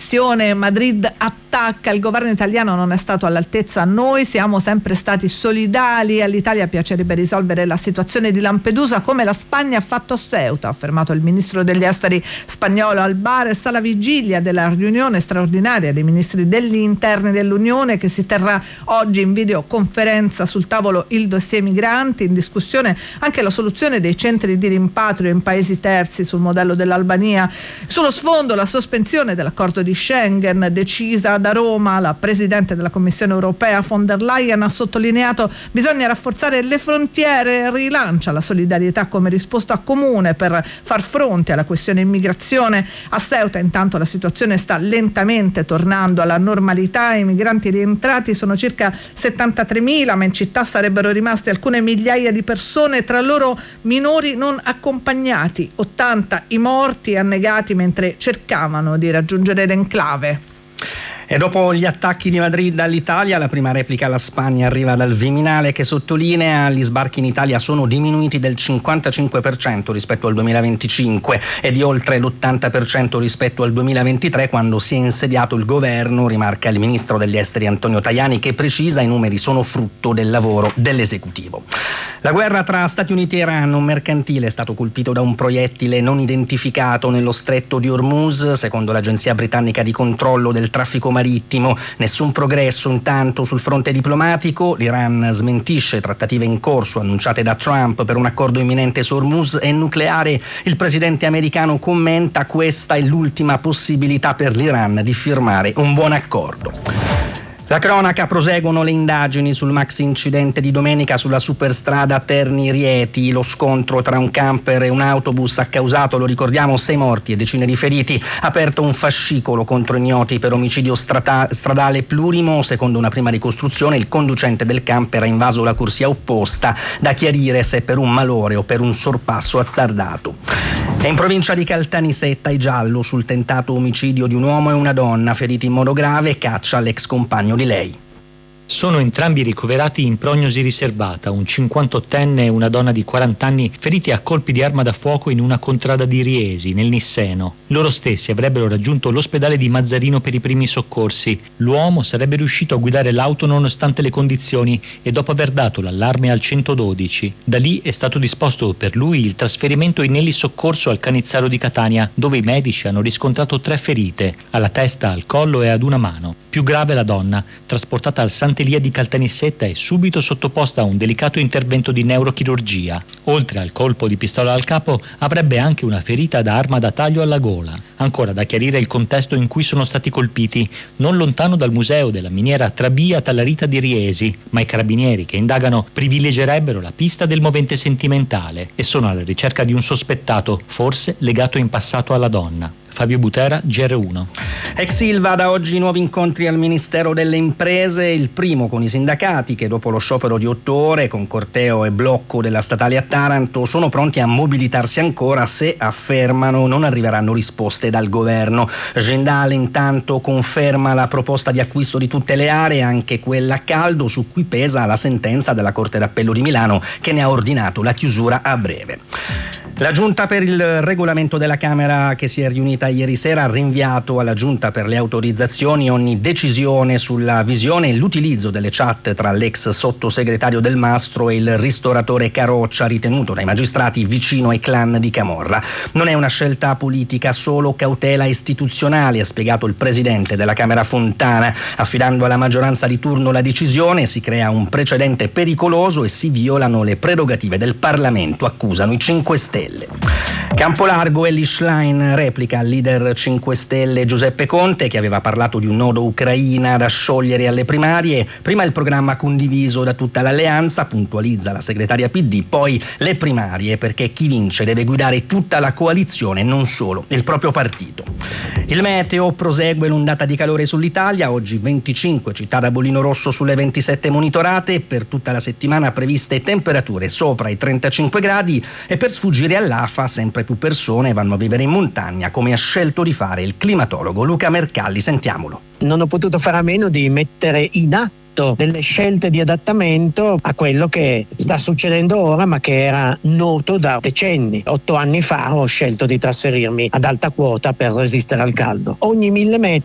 tensione, Madrid attacca, il governo italiano non è stato all'altezza, noi siamo sempre stati solidali, all'Italia piacerebbe risolvere la situazione di Lampedusa come la Spagna ha fatto a Ceuta, ha affermato il ministro degli esteri spagnolo Albares alla vigilia della riunione straordinaria dei ministri degli interni dell'Unione che si terrà oggi in videoconferenza. Sul tavolo il dossier migranti, in discussione anche la soluzione dei centri di rimpatrio in paesi terzi sul modello dell'Albania. Sullo sfondo la sospensione dell'accordo di Schengen decisa da Roma. La Presidente della Commissione europea von der Leyen ha sottolineato bisogna rafforzare le frontiere, rilancia la solidarietà come risposta comune per far fronte alla questione immigrazione. A Ceuta intanto la situazione sta lentamente tornando alla normalità, i migranti rientrati sono circa 73.000, ma in città sarebbero rimaste alcune migliaia di persone, tra loro minori non accompagnati, 80 i morti annegati mentre cercavano di raggiungere l'enclave. E dopo gli attacchi di Madrid all'Italia, la prima replica alla Spagna arriva dal Viminale, che sottolinea gli sbarchi in Italia sono diminuiti del 55% rispetto al 2025 e di oltre l'80% rispetto al 2023, quando si è insediato il governo, rimarca il ministro degli esteri Antonio Tajani, che precisa i numeri sono frutto del lavoro dell'esecutivo. La guerra tra Stati Uniti e Iran, un mercantile è stato colpito da un proiettile non identificato nello stretto di Hormuz, secondo l'agenzia britannica di controllo del traffico marittimo. Nessun progresso intanto sul fronte diplomatico. L'Iran smentisce trattative in corso annunciate da Trump per un accordo imminente su Hormuz e nucleare. Il presidente americano commenta: questa è l'ultima possibilità per l'Iran di firmare un buon accordo. La cronaca: proseguono le indagini sul maxi incidente di domenica sulla superstrada Terni-Rieti. Lo scontro tra un camper e un autobus ha causato, lo ricordiamo, 6 morti e decine di feriti. Aperto un fascicolo contro ignoti per omicidio stradale plurimo. Secondo una prima ricostruzione, il conducente del camper ha invaso la corsia opposta, da chiarire se per un malore o per un sorpasso azzardato. E in provincia di Caltanissetta, i giallo sul tentato omicidio di un uomo e una donna feriti in modo grave, caccia l'ex compagno di lei. Sono entrambi ricoverati in prognosi riservata, un 58enne e una donna di 40 anni feriti a colpi di arma da fuoco in una contrada di Riesi, nel Nisseno. Loro stessi avrebbero raggiunto l'ospedale di Mazzarino per i primi soccorsi. L'uomo sarebbe riuscito a guidare l'auto nonostante le condizioni e dopo aver dato l'allarme al 112. Da lì è stato disposto per lui il trasferimento in elisoccorso al Canizzaro di Catania, dove i medici hanno riscontrato 3 ferite, alla testa, al collo e ad una mano. Più grave la donna, trasportata al Sant'Elia di Caltanissetta e subito sottoposta a un delicato intervento di neurochirurgia. Oltre al colpo di pistola al capo, avrebbe anche una ferita da arma da taglio alla gola. Ancora da chiarire il contesto in cui sono stati colpiti, non lontano dal museo della miniera Trabia Tallarita di Riesi, ma i carabinieri che indagano privilegerebbero la pista del movente sentimentale e sono alla ricerca di un sospettato, forse legato in passato alla donna. Fabio Butera, GR1. Ex Ilva, da oggi nuovi incontri al Ministero delle Imprese, il primo con i sindacati che dopo lo sciopero di 8 ore con corteo e blocco della statale a Taranto sono pronti a mobilitarsi ancora se, affermano, non arriveranno risposte dal governo. Gendale intanto conferma la proposta di acquisto di tutte le aree, anche quella a caldo, su cui pesa la sentenza della Corte d'Appello di Milano che ne ha ordinato la chiusura a breve. La Giunta per il Regolamento della Camera, che si è riunita ieri sera, ha rinviato alla Giunta per le autorizzazioni ogni decisione sulla visione e l'utilizzo delle chat tra l'ex sottosegretario Del Mastro e il ristoratore Caroccia, ritenuto dai magistrati vicino ai clan di Camorra. Non è una scelta politica, solo cautela istituzionale, ha spiegato il presidente della Camera Fontana. Affidando alla maggioranza di turno la decisione, si crea un precedente pericoloso e si violano le prerogative del Parlamento, accusano i 5 Stelle. Campolargo, Elly Schlein replica al leader 5 Stelle Giuseppe Conte, che aveva parlato di un nodo Ucraina da sciogliere alle primarie. Prima il programma condiviso da tutta l'alleanza, puntualizza la segretaria PD, poi le primarie, perché chi vince deve guidare tutta la coalizione, non solo il proprio partito. Il meteo: prosegue l'ondata di calore sull'Italia, oggi 25 città da bollino rosso sulle 27 monitorate, per tutta la settimana previste temperature sopra i 35 gradi e per sfuggire all'afa sempre più persone vanno a vivere in montagna, come ha scelto di fare il climatologo Luca Mercalli. Sentiamolo. Non ho potuto fare a meno di mettere in atto delle scelte di adattamento a quello che sta succedendo ora, ma che era noto da decenni. 8 anni fa ho scelto di trasferirmi ad alta quota per resistere al caldo. Ogni 1000 metri